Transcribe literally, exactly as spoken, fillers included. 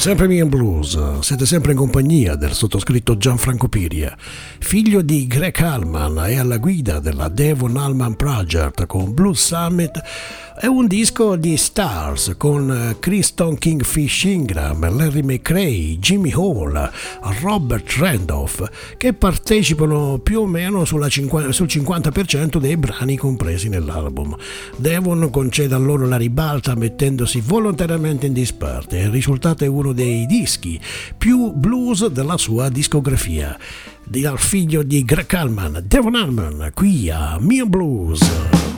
Sempre Me and Blues, siete sempre in compagnia del sottoscritto Gianfranco Piria, figlio di Greg Allman e alla guida della Devon Allman Project con Blues Summit. È un disco di stars con Kristen Kingfish Ingram, Larry McRae, Jimmy Hall, Robert Randolph, che partecipano più o meno sulla cinquanta, sul cinquanta per cento dei brani compresi nell'album. Devon concede a loro la ribalta mettendosi volontariamente in disparte. Il risultato è uno dei dischi più blues della sua discografia. Dal figlio di Greg Allman, Devon Allman, qui a Me and Blues.